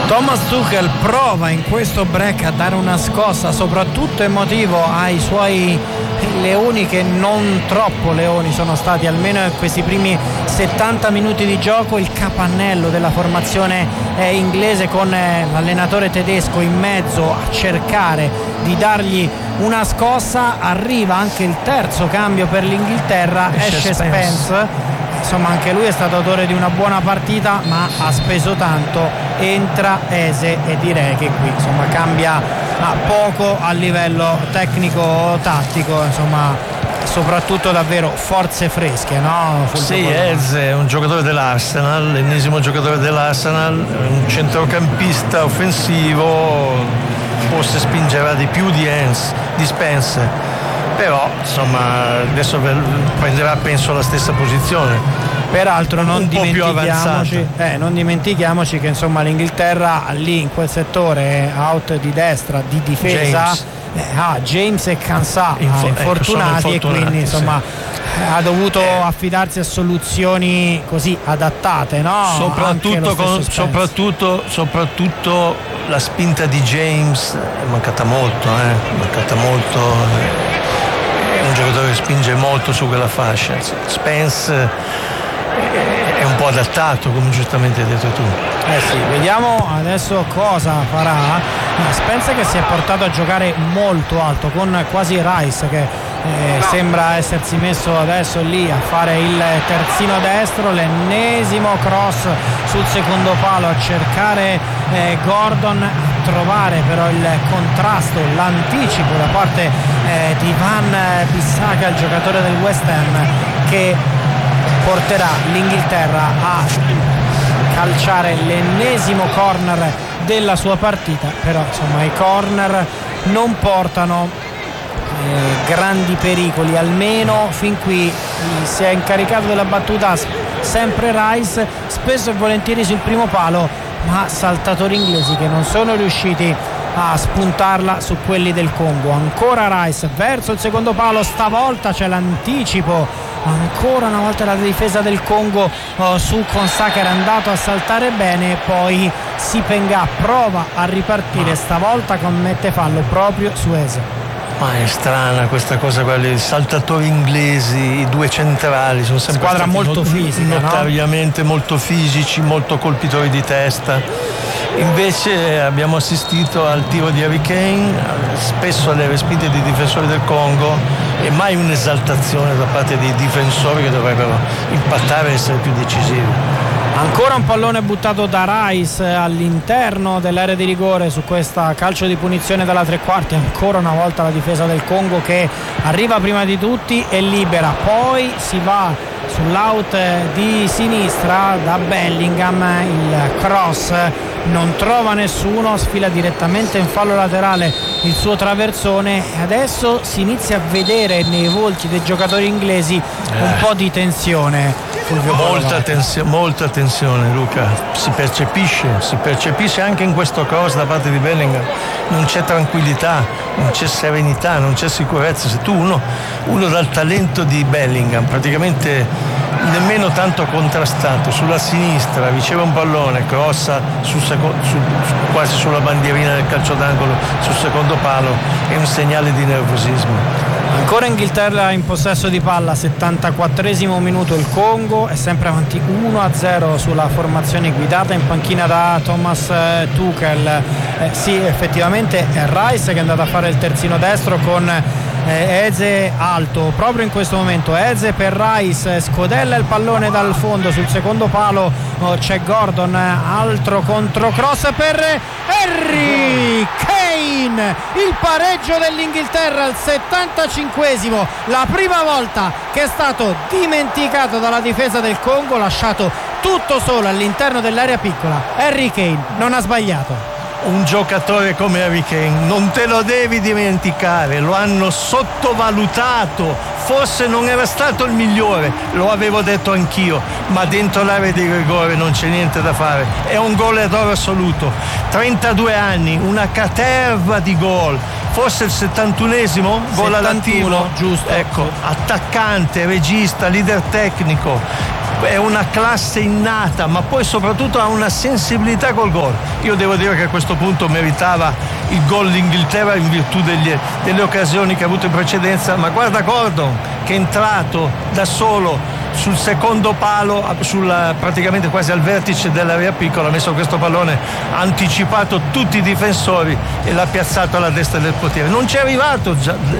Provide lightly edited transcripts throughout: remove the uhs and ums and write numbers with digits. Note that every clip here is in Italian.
Thomas Tuchel prova in questo break a dare una scossa soprattutto emotivo ai suoi leoni, che non troppo leoni sono stati, almeno in questi primi 70 minuti di gioco. Il capannello della formazione inglese, con l'allenatore tedesco in mezzo a cercare di dargli una scossa. Arriva anche il terzo cambio per l'Inghilterra, esce Spence. Insomma, anche lui è stato autore di una buona partita, ma ha speso tanto. Entra Eze e direi che qui insomma cambia poco a livello tecnico-tattico, insomma soprattutto davvero forze fresche, no? Sì, Eze è un giocatore dell'Arsenal, l'ennesimo giocatore dell'Arsenal, un centrocampista offensivo, forse spingerà di più di Spence, però insomma adesso prenderà penso la stessa posizione. Peraltro non dimentichiamoci che insomma l'Inghilterra lì in quel settore out di destra di difesa James e Kansà infortunati, e quindi insomma ha dovuto affidarsi a soluzioni così adattate, no? Soprattutto la spinta di James è mancata molto, è un giocatore che spinge molto su quella fascia. Spence è un po' adattato, come giustamente hai detto tu. Sì, vediamo adesso cosa farà Spence, che si è portato a giocare molto alto con quasi Rice che sembra essersi messo adesso lì a fare il terzino destro. L'ennesimo cross sul secondo palo a cercare Gordon, a trovare però il contrasto, l'anticipo da parte di Van Bissaka, il giocatore del West Ham, che porterà l'Inghilterra a calciare l'ennesimo corner della sua partita. Però insomma i corner non portano grandi pericoli, almeno fin qui si è incaricato della battuta sempre Rice, spesso e volentieri sul primo palo, ma saltatori inglesi che non sono riusciti a spuntarla su quelli del Congo. Ancora Rice verso il secondo palo, stavolta c'è l'anticipo, ancora una volta la difesa del Congo su Konsa, che era andato a saltare bene, poi Sipenga prova a ripartire, stavolta commette fallo proprio su Eze. Ma è strana questa cosa, quelli saltatori inglesi, i due centrali sono sempre squadra molto fisica, notoriamente, no? Molto fisici, molto colpitori di testa. Invece abbiamo assistito al tiro di Harry Kane, spesso alle respinte dei difensori del Congo, e mai un'esaltazione da parte dei difensori che dovrebbero impattare e essere più decisivi. Ancora un pallone buttato da Rice all'interno dell'area di rigore su questa calcio di punizione dalla tre quarti. Ancora una volta la difesa del Congo che arriva prima di tutti e libera, poi si va sull'out di sinistra da Bellingham, il cross non trova nessuno, sfila direttamente in fallo laterale il suo traversone, e adesso si inizia a vedere nei volti dei giocatori inglesi un po' di tensione. Molta tensione, Luca, si percepisce anche in questo cross da parte di Bellingham. Non c'è tranquillità, non c'è serenità, non c'è sicurezza. Se tu uno dal talento di Bellingham, praticamente nemmeno tanto contrastato, sulla sinistra riceve un pallone, crossa quasi sulla bandierina del calcio d'angolo sul secondo palo, è un segnale di nervosismo. Ancora Inghilterra in possesso di palla, 74esimo minuto, il Congo è sempre avanti 1-0 sulla formazione guidata in panchina da Thomas Tuchel. Sì, effettivamente è Rice che è andato a fare il terzino destro con Eze alto proprio in questo momento. Eze per Rice, scodella il pallone dal fondo, sul secondo palo c'è Gordon, altro controcross per Harry Kane, il pareggio dell'Inghilterra al 75esimo, la prima volta che è stato dimenticato dalla difesa del Congo, lasciato tutto solo all'interno dell'area piccola. Harry Kane non ha sbagliato. Un giocatore come Harry Kane non te lo devi dimenticare, lo hanno sottovalutato, forse non era stato il migliore, lo avevo detto anch'io, ma dentro l'area di rigore non c'è niente da fare, è un goleador assoluto, 32 anni, una caterva di gol, forse il 71esimo gol all'attivo, giusto, ecco, attaccante, regista, leader tecnico, è una classe innata, ma poi soprattutto ha una sensibilità col gol. Io devo dire che a questo punto meritava il gol l'Inghilterra in virtù delle occasioni che ha avuto in precedenza, ma guarda Gordon che è entrato da solo sul secondo palo, praticamente quasi al vertice dell'area piccola, ha messo questo pallone, ha anticipato tutti i difensori e l'ha piazzato alla destra del portiere. Non c'è arrivato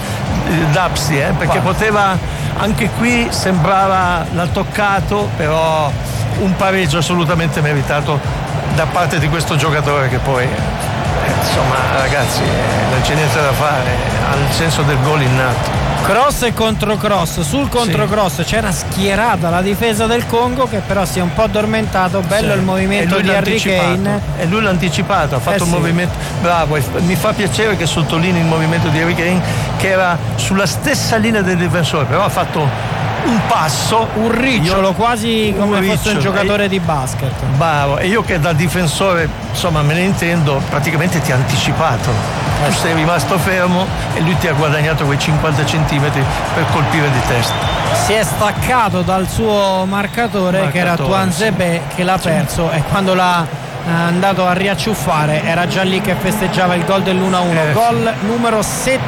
Dapsi, perché poteva, anche qui sembrava, l'ha toccato, però un pareggio assolutamente meritato da parte di questo giocatore che poi insomma ragazzi non c'è niente da fare, ha il senso del gol innato. Cross e controcross. Sul controcross c'era schierata la difesa del Congo, che però si è un po' addormentato. Bello il movimento di Harry Kane, e lui l'ha anticipato, ha fatto un movimento bravo. Mi fa piacere che sottolinei il movimento di Harry Kane, che era sulla stessa linea del difensore, però ha fatto un passo, un ricciolo, quasi come fosse un giocatore di basket. Bravo, e io che da difensore insomma me ne intendo, praticamente ti ha anticipato. Tu sei rimasto fermo e lui ti ha guadagnato quei 50 centimetri per colpire di testa. Si è staccato dal suo marcatore che era Tuanzebe, che l'ha perso, e quando l'ha andato a riacciuffare era già lì che festeggiava il gol dell'1-1. Gol numero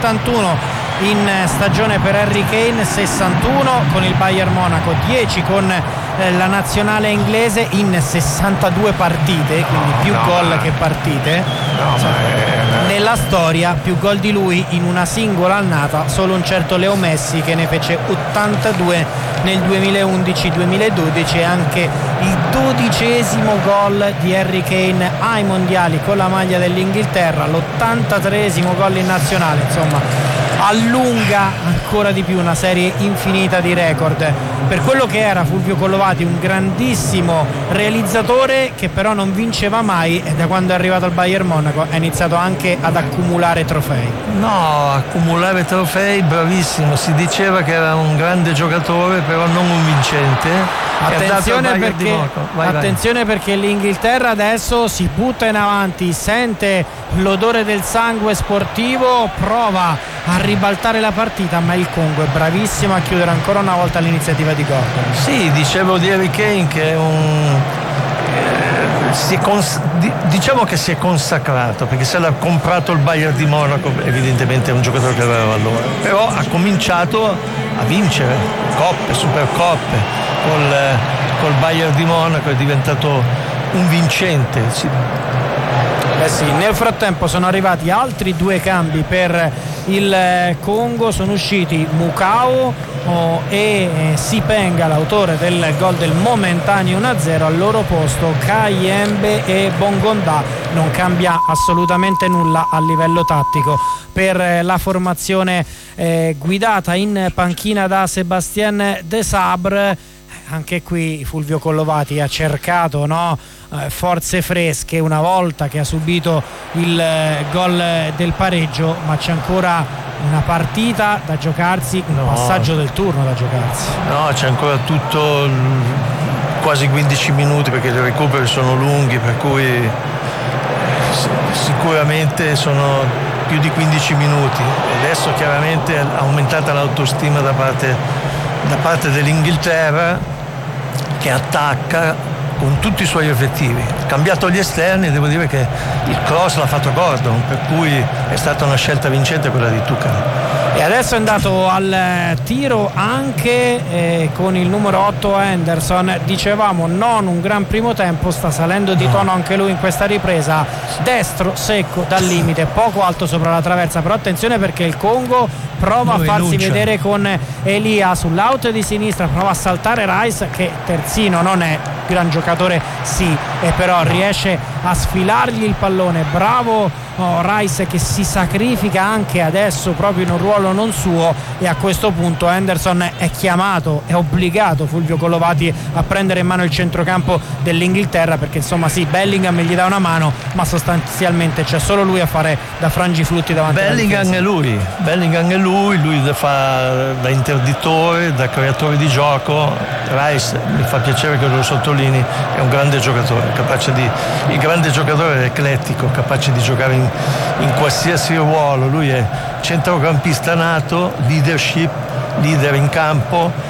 71 in stagione per Harry Kane, 61 con il Bayern Monaco, 10 con la nazionale inglese in 62 partite, quindi più gol che partite. Nella storia più gol di lui in una singola annata solo un certo Leo Messi, che ne fece 82 nel 2011-2012, e anche il 12° gol di Harry Kane ai mondiali con la maglia dell'Inghilterra, l'83° gol in nazionale. Insomma, allunga ancora di più una serie infinita di record. Per quello che era Fulvio Collovati, un grandissimo realizzatore che però non vinceva mai, e da quando è arrivato al Bayern Monaco ha iniziato anche ad accumulare trofei. No, accumulare trofei, bravissimo. Si diceva che era un grande giocatore, però non un vincente. Attenzione perché l'Inghilterra adesso si butta in avanti, sente l'odore del sangue sportivo, prova a ribaltare la partita, ma il Congo è bravissimo a chiudere ancora una volta l'iniziativa di Gordon. Sì, dicevo di Harry Kane che è diciamo che si è consacrato, perché se l'ha comprato il Bayern di Monaco evidentemente è un giocatore che aveva valore, però ha cominciato a vincere coppe, supercoppe col Bayern di Monaco, è diventato un vincente. Sì, nel frattempo sono arrivati altri 2 cambi per il Congo, sono usciti Mukau e Sipenga, l'autore del gol del momentaneo 1-0, al loro posto Kayembe e Bongonda. Non cambia assolutamente nulla a livello tattico per la formazione guidata in panchina da Sébastien Desabre. Anche qui Fulvio Collovati ha cercato forze fresche una volta che ha subito il gol del pareggio, ma c'è ancora una partita da giocarsi, un passaggio del turno da giocarsi. No, c'è ancora tutto, quasi 15 minuti, perché i recuperi sono lunghi, per cui sicuramente sono più di 15 minuti. Adesso chiaramente è aumentata l'autostima da parte dell'Inghilterra, che attacca con tutti i suoi effettivi. Cambiato gli esterni, devo dire che il cross l'ha fatto Gordon, per cui è stata una scelta vincente quella di Tuchel. E adesso è andato al tiro anche con il numero 8 Henderson. Dicevamo non un gran primo tempo, sta salendo di tono anche lui in questa ripresa. Destro secco dal limite, poco alto sopra la traversa, però attenzione perché il Congo prova a farsi vedere con Elia sull'out di sinistra, prova a saltare Rice, che terzino non è, gran giocatore sì, e però riesce a sfilargli il pallone. Bravo Rice, che si sacrifica anche adesso proprio in un ruolo non suo, e a questo punto Henderson è chiamato, è obbligato Fulvio Collovati a prendere in mano il centrocampo dell'Inghilterra, perché insomma sì, Bellingham gli dà una mano, ma sostanzialmente c'è solo lui a fare da frangiflutti davanti. Bellingham è lui fa da interdittore, da creatore di gioco. Rice, mi fa piacere che lo sottolinei, è un grande giocatore, il grande giocatore è eclettico, capace di giocare in qualsiasi ruolo. Lui è centrocampista nato, leader in campo,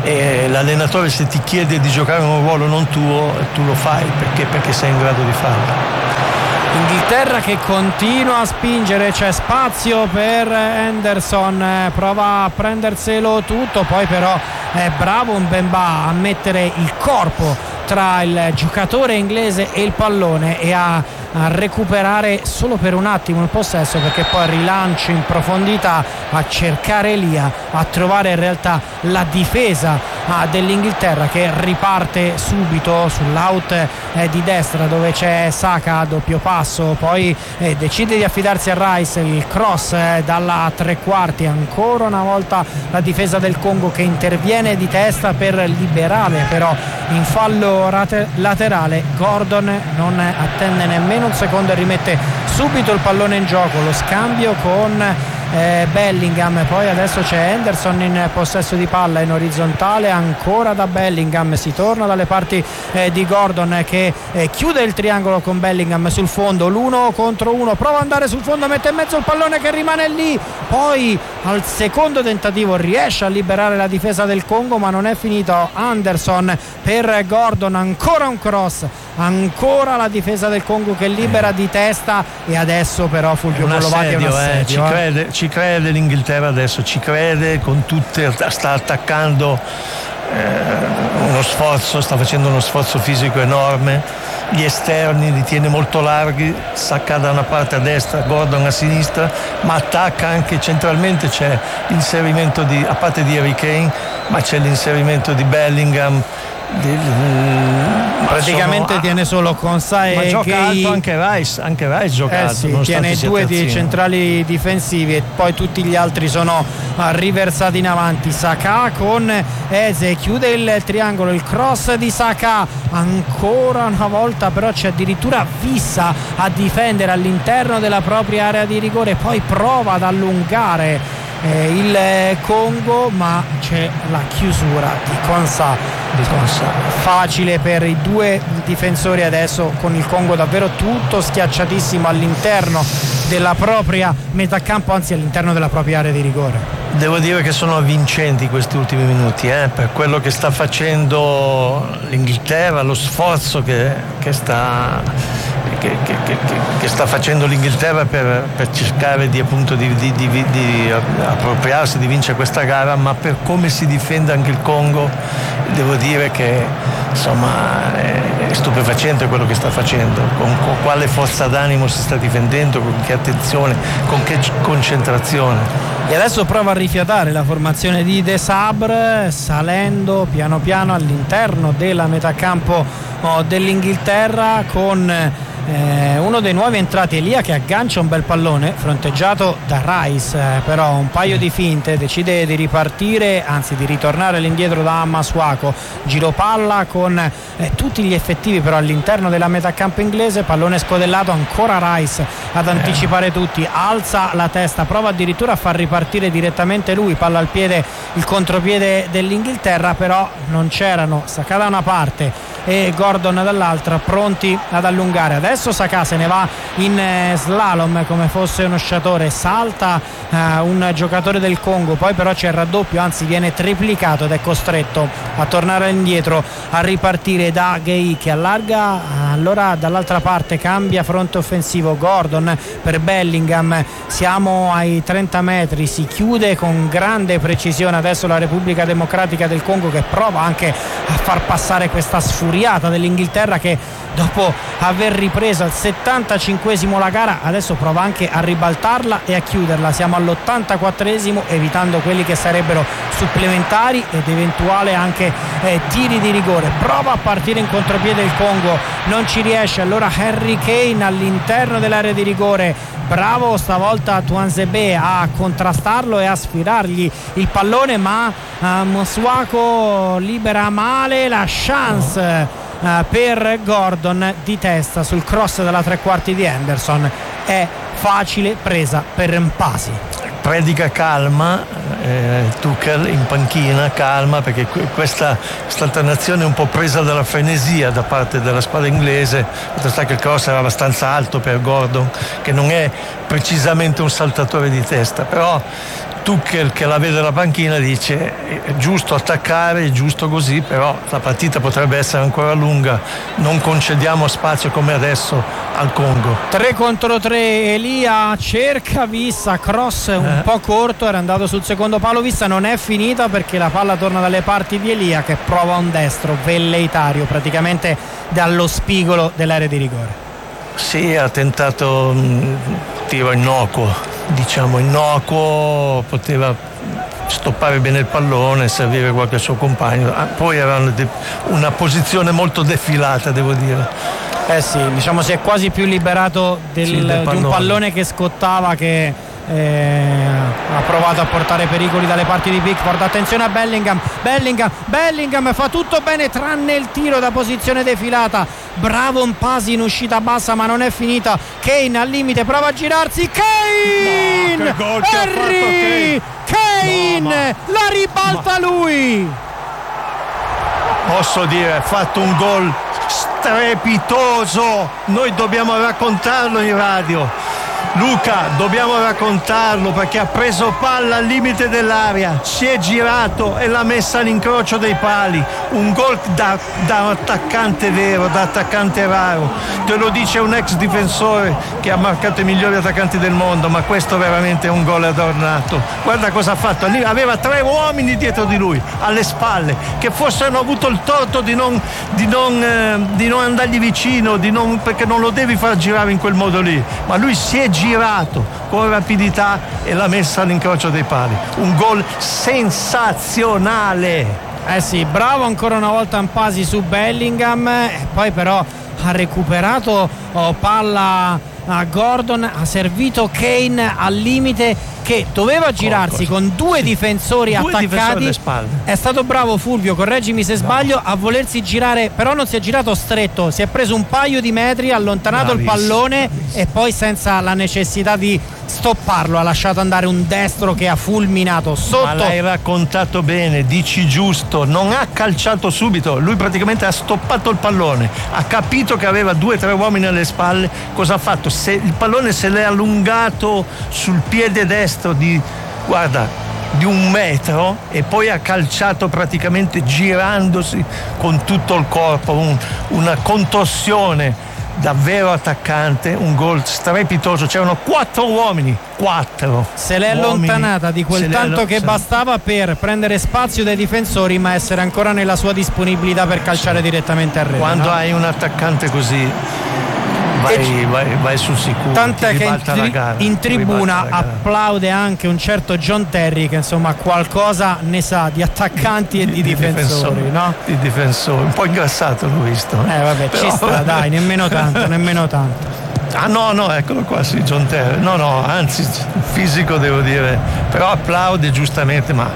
e l'allenatore, se ti chiede di giocare un ruolo non tuo, tu lo fai perché sei in grado di farlo. Inghilterra che continua a spingere, c'è spazio per Henderson, prova a prenderselo tutto, poi però è bravo Mbemba a mettere il corpo tra il giocatore inglese e il pallone e a recuperare solo per un attimo il possesso, perché poi rilancio in profondità a cercare Elia, a trovare in realtà la difesa dell'Inghilterra che riparte subito sull'out di destra dove c'è Saka a doppio passo, poi decide di affidarsi a Rice, il cross dalla tre quarti, ancora una volta la difesa del Congo che interviene di testa per liberare però in fallo laterale. Gordon non attende nemmeno un secondo e rimette subito il pallone in gioco, lo scambio con Bellingham, poi adesso c'è Henderson in possesso di palla in orizzontale, ancora da Bellingham, si torna dalle parti di Gordon che chiude il triangolo con Bellingham sul fondo, l'1 contro 1, prova ad andare sul fondo, mette in mezzo il pallone che rimane lì, poi al secondo tentativo riesce a liberare la difesa del Congo, ma non è finito. Anderson per Gordon, ancora un cross, ancora la difesa del Congo che libera di testa, e adesso però Fulvio Collovati è un assedio, ci crede l'Inghilterra adesso, ci crede con tutte, sta attaccando uno sforzo, sta facendo uno sforzo fisico enorme, gli esterni li tiene molto larghi, Saka da una parte a destra, Gordon a sinistra, ma attacca anche centralmente, c'è l'inserimento a parte di Harry Kane, ma c'è l'inserimento di Bellingham, praticamente tiene solo Konsa e gioca alto anche Rice gioca alto, sì, tiene due di centrali difensivi e poi tutti gli altri sono riversati in avanti. Saka con Eze, chiude il triangolo, il cross di Saka, ancora una volta però c'è addirittura Vissa a difendere all'interno della propria area di rigore, poi prova ad allungare il Congo, ma c'è la chiusura di Konsa. Facile per i due difensori adesso, con il Congo davvero tutto schiacciatissimo all'interno della propria metà campo, anzi all'interno della propria area di rigore. Devo dire che sono avvincenti questi ultimi minuti, per quello che sta facendo l'Inghilterra, lo sforzo che sta facendo l'Inghilterra per cercare di appropriarsi, di vincere questa gara, ma per come si difende anche il Congo, devo dire che insomma è stupefacente quello che sta facendo, con quale forza d'animo si sta difendendo, con che attenzione, con che concentrazione. E adesso prova a rifiatare la formazione di De Sabre, salendo piano piano all'interno della metà campo dell'Inghilterra, con uno dei nuovi entrati, Elia, che aggancia un bel pallone fronteggiato da Rice, però un paio di finte, decide di ripartire, anzi di ritornare all'indietro da Masuaku, giro palla con tutti gli effettivi però all'interno della metà campo inglese, pallone scodellato, ancora Rice ad anticipare tutti, alza la testa, prova addirittura a far ripartire direttamente lui, palla al piede, il contropiede dell'Inghilterra, però non c'erano Saka da una parte e Gordon dall'altra, pronti ad allungare. Adesso Saka se ne va in slalom come fosse uno sciatore, salta un giocatore del Congo, poi però c'è il raddoppio, anzi viene triplicato ed è costretto a tornare indietro, a ripartire da Gueye che allarga, allora dall'altra parte cambia fronte offensivo, Gordon per Bellingham, siamo ai 30 metri, si chiude con grande precisione adesso la Repubblica Democratica del Congo, che prova anche a far passare questa sfuriata dell'Inghilterra che dopo aver ripreso al 75esimo la gara adesso prova anche a ribaltarla e a chiuderla. Siamo all'84esimo, evitando quelli che sarebbero supplementari ed eventuale anche tiri di rigore. Prova a partire in contropiede il Congo, non ci riesce, allora Harry Kane all'interno dell'area di rigore, bravo stavolta Tuanzebe a contrastarlo e a sfilargli il pallone, ma Masuaku libera male la chance per Gordon di testa sul cross della tre quarti di Henderson. È facile presa per Mpasi. Predica calma Tuchel in panchina, calma, perché questa alternazione è un po' presa dalla frenesia da parte della squadra inglese. Sta che il cross era abbastanza alto per Gordon, che non è precisamente un saltatore di testa, però Tuchel, che la vede la panchina, dice è giusto attaccare, è giusto così, però la partita potrebbe essere ancora lunga, non concediamo spazio come adesso al Congo. 3 contro 3, Elia cerca Vissa, cross un po' corto, era andato sul secondo palo Vissa, non è finita perché la palla torna dalle parti di Elia, che prova un destro velleitario praticamente dallo spigolo dell'area di rigore. Sì, ha tentato un tiro innocuo, poteva stoppare bene il pallone, servire qualche suo compagno. Poi era una posizione molto defilata, devo dire. Sì, diciamo si è quasi più liberato di un pallone che scottava, che ha provato a portare pericoli dalle parti di Pickford. Attenzione a Bellingham fa tutto bene tranne il tiro da posizione defilata. Bravo un Pasi in uscita bassa, ma non è finita. Kane al limite, prova a girarsi. Kane! Harry Kane! La ribalta lui! Posso dire, ha fatto un gol strepitoso. Noi dobbiamo raccontarlo in radio. Luca, dobbiamo raccontarlo, perché ha preso palla al limite dell'area, si è girato e l'ha messa all'incrocio dei pali. Un gol da attaccante vero, da attaccante raro. Te lo dice un ex difensore che ha marcato i migliori attaccanti del mondo, ma questo veramente è un gol adornato. Guarda cosa ha fatto, aveva 3 uomini dietro di lui, alle spalle, che forse hanno avuto il torto di non andargli vicino, perché non lo devi far girare in quel modo lì, ma lui si è girato con rapidità e l'ha messa all'incrocio dei pali. Un gol sensazionale. Sì, bravo ancora una volta Ampasi su Bellingham, poi però ha recuperato palla a Gordon, ha servito Kane al limite, che doveva girarsi con 2 difensori attaccati. È stato bravo Fulvio, correggimi se sbaglio, a volersi girare, però non si è girato stretto, si è preso un paio di metri, ha allontanato il pallone e poi, senza la necessità di stopparlo, ha lasciato andare un destro che ha fulminato sotto. Ma l'hai raccontato bene, dici giusto, non ha calciato subito, lui praticamente ha stoppato il pallone, ha capito che aveva 2-3 uomini alle spalle. Cosa ha fatto? Il pallone se l'è allungato sul piede destro di 1 metro e poi ha calciato praticamente girandosi con tutto il corpo, una contorsione davvero attaccante, un gol strepitoso. C'erano 4 uomini, 4. Se l'è allontanata di quel tanto che bastava per prendere spazio dai difensori, ma essere ancora nella sua disponibilità per calciare direttamente a rete. Quando hai un attaccante così vai sul sicuro. Tant'è che in tribuna applaude anche un certo John Terry, che insomma qualcosa ne sa di attaccanti e di difensori, no? Di difensori, un po' ingrassato l'ho visto. Vabbè, però... ci sta, dai, nemmeno tanto. No, eccolo qua, sì, John Terry. No, anzi, fisico devo dire, però applaude giustamente, ma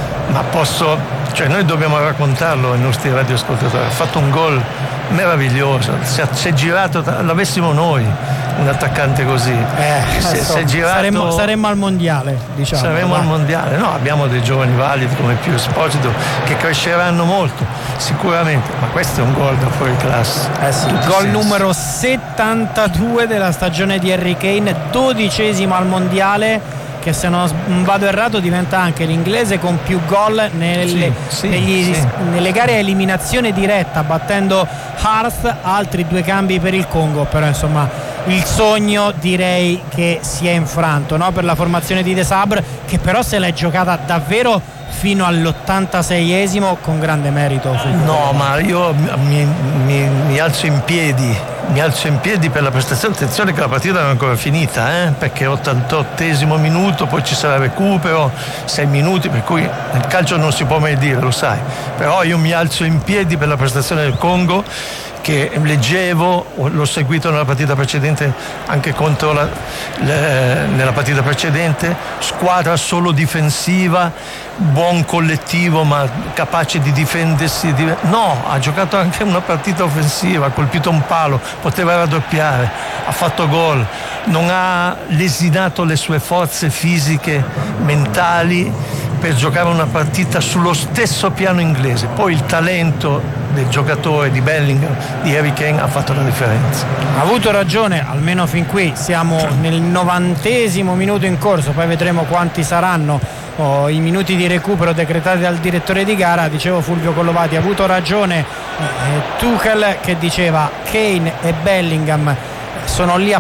noi dobbiamo raccontarlo ai nostri radioascoltatori. Ha fatto un gol meraviglioso, si è girato, l'avessimo noi un attaccante così, si è girato, saremmo al mondiale, diciamo. Saremmo al mondiale, no, abbiamo dei giovani validi come Pio Esposito che cresceranno molto sicuramente, ma questo è un gol da fuori classe. Gol numero 72 della stagione di Harry Kane, 12° al mondiale, che se non vado errato diventa anche l'inglese con più gol nelle gare a eliminazione diretta, battendo Hearts. Altri 2 cambi per il Congo, però insomma il sogno direi che si è infranto, no? Per la formazione di De Sabre, che però se l'è giocata davvero fino all'86esimo con grande merito. No, ma io mi alzo in piedi per la prestazione. Attenzione che la partita non è ancora finita, perché 88esimo minuto, poi ci sarà recupero, 6 minuti, per cui nel calcio non si può mai dire, lo sai, però io mi alzo in piedi per la prestazione del Congo, che leggevo, l'ho seguito nella partita precedente, anche contro nella partita precedente, squadra solo difensiva, buon collettivo ma capace di difendersi. No, ha giocato anche una partita offensiva, ha colpito un palo, poteva raddoppiare, ha fatto gol, non ha lesinato le sue forze fisiche, mentali, per giocare una partita sullo stesso piano inglese. Poi il talento del giocatore, di Bellingham, di Harry Kane, ha fatto la differenza. Ha avuto ragione, almeno fin qui. Siamo nel 90° minuto in corso, poi vedremo quanti saranno i minuti di recupero decretati dal direttore di gara. Dicevo, Fulvio Collovati ha avuto ragione Tuchel che diceva Kane e Bellingham sono lì a